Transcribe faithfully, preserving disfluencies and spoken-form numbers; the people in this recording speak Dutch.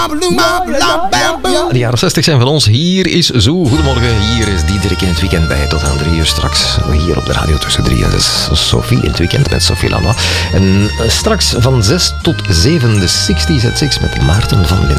De jaren zestig zijn van ons. Hier is Zo. Goedemorgen, hier is Diederik in het weekend bij tot aan drie uur straks. Hier op de radio tussen drie en zes. Sophie in het weekend met Sophie Lanois. En straks van zes tot zeven de zestig at zes met Maarten van Linde.